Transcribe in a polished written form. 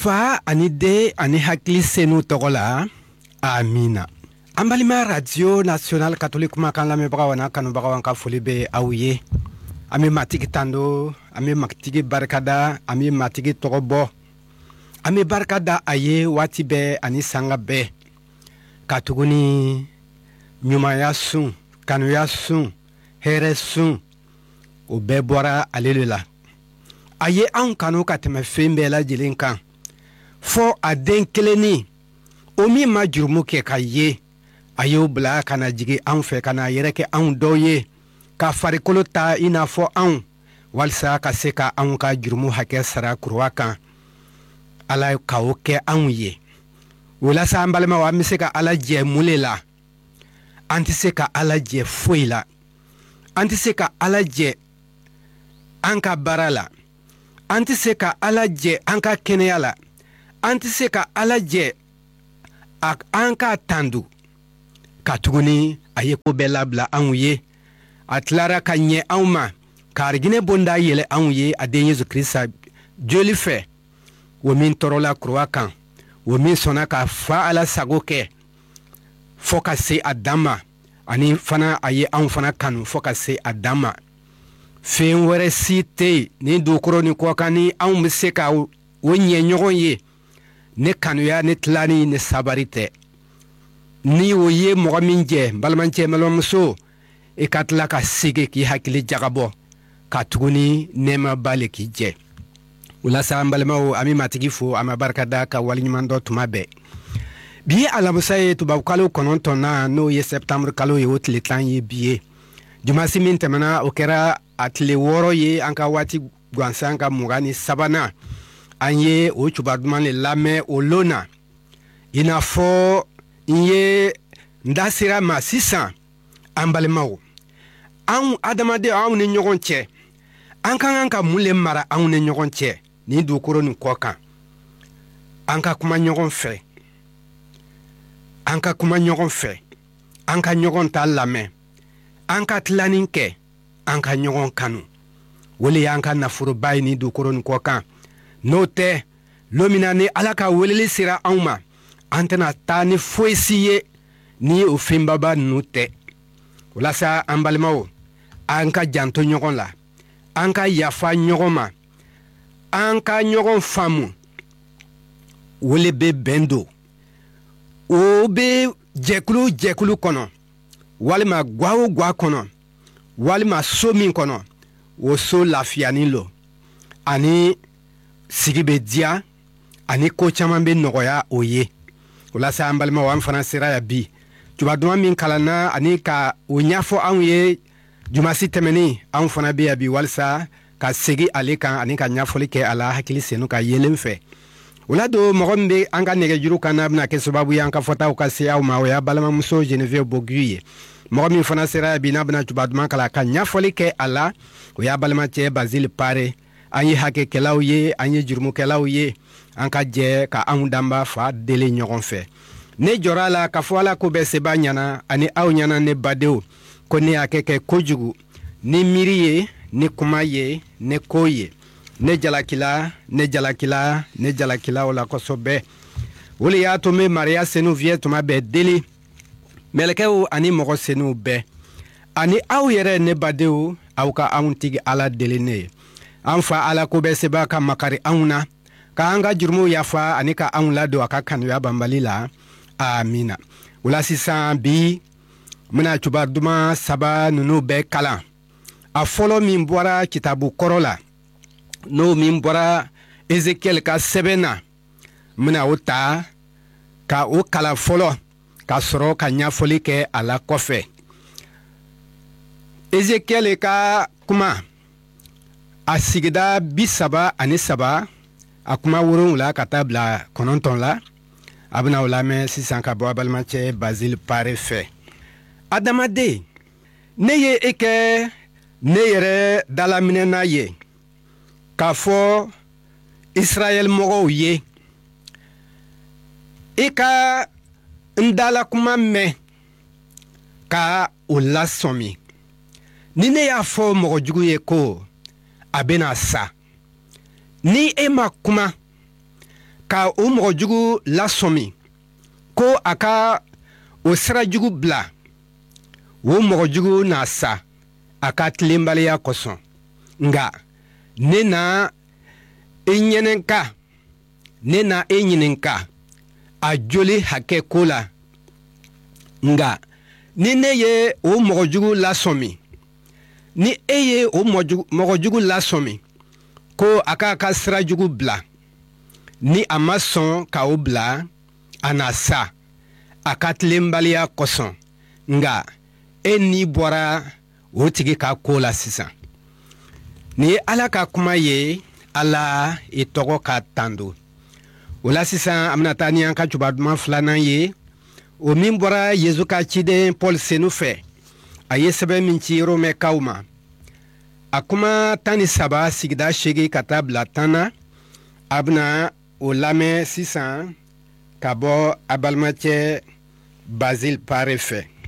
Fa ani de ani hakili senu togola amina. Ambalima radio national catholique makan la mebra wana kanu bagawan ka foli be awye. Ami matigi tando, ami matigi barkada, ami matigi togobo. Ami barkada aye wati be ani sanga be. Katuguni nyumaya sun, kanuya sun, here sun. O be bora alelula. Aye an kanu kateme fembe la jilinkan. Fo a den keleni omi ma jurumu ke ka ye ayo bla kana jigi an fe kana yere ke an do ye ka farikolo ta ina fo an walsa ka se ka an ka jurumu hake sara kurwa kan ala ka o ke an ye wala sa ambalema wa mi se ka ala je mulela anti se ka ala je foila anti se ka ala je anka barala anti se ka ala je anka keneala anti se ka ala je ak anka tandu katuguni aye ko bela bla anwe atlara ka nye anma kargine bonda yele anwe ade Yesu Krista joli fe wo min torola croix kan wo min sona ka fa ala sagoke foka se adama ani fana aye an fana kanu foka se adama fen were site ni dukoro ni ko kani an se ka wo nye nyogon ye ne kanuya ne tlani ne sabarite ni wo ye mogo min je balmanche melomso e katla ka sige ki hakili jagabo ka tuguni nema bale ki je wala sa balma o ami matigi fo ama barkada ka walinyumando tumabe bi alamusaye tubabu kalo kononton na no ye septembre kalo ye otile tan ye biye jumasi min temana okera atle woro ye anka wati gwansanka mugani sabana anye o chubadman le lame o lona ina fo nye ndasira ma 600 ambalemawo an adamade an ne nyogon che an kan ka mule mara an ne nyogon che ni dukoro ni kokan an ka kuma nyogon fe an ka kuma nyogon fe an ka nyogon ta lame an ka tlaninke an ka nyogon kanu wole an ka nafuru bay ni dukoro ni kokan note lomina ni alaka welele sira anma antena ta ni foisiye ni ofimbaba note wala sa ambalmao anka janto nyogon la anka yafa nyogon ma anka nyogon famu wole be bendo o be jekulu kono walima gwa kono walima somin kono wo so lafiani lo ani sigibe dia ani ko chaman be nogoya oye wala sa ambalma wan fana sira ya bi tuba duma min kalana ani ka onyafo anwe juma sitemeni an fana be ya bi walsa ka sigi aleka ani ka nyafoli ke ala hakili senu ka yelemfe wala do mogombe anga nege juru kana bna ke sababu yanka fota o ka se aw ma ya balama muso Genevieve Boguye mogomi fana sira ya bi na bna tuba duma kala ka nyafoli ke ala o ya balama che Basile Pare anyi hake kelaw ye anyi jurmu kelaw ye anka je ka damba fa dele nyogon fe ne jorala ka foala ko be seba nyana ani aw nyana ne badeo ko ne akeke kojugu ni miriye ni kumaye ne koye ne jalakila wala ko sobe wole ya to me maria senu vie to ma be dele melekeu ani mogo senu be ani aw yere ne badeo aw ka tigi ala dele ne anfa ala ko be seba ka makari auna ka anga jurmu yafa anika aunla do aka kanu ya bambalila amina wala sisan bi muna chuba duma saba nunu be kala a folo min bora kitabu korola no min bora Ezekiel ka sebena muna uta ka o kala folo ka soro ka nyafoli ke ala kofe Ezekiel ka kuma asigida bisaba ani saba akuma wurun la katabla kononton la abna wala me sisan ka bo balmanche Basile Pare fe adamade neye eke neyere dalamine na ye ka fo Israel mogo ye eka ndala kuma me ka ula somi ni ne ya fo mogo jugu ye ko abena sa ni ema kuma ka o mɔgɔ jugu lasɔmi ko a ka o sira jugu bila o mɔgɔ jugu n'a sa a ka tilenbaliya kosɔn nga ne na e ɲininka a joli hakɛ ko la nga ni ne ye o mɔgɔ jugu lasɔmi ni e ye o mɔgɔ jugu lasɔmi ko a ka sira jugu bila ni a ma sɔn ka o bila a na sa a ka tilenbaliya kosɔn nga e n'i bɔra o tigi ka ko la sisan ni ye Ala ka kuma ye Ala i tɔgɔ ka tando o la sisan an bena taa ni an ka juba duman filanan ye o min bɔra Yezu ka ciden Paul senu fɛ a ye sɛbɛn min ci Romɛkaw ma a kuma 13 sigida 8 ka taa bila 10 na a bena o lamɛn sisan ka bɔ a balimacɛ Bazil Pare fɛ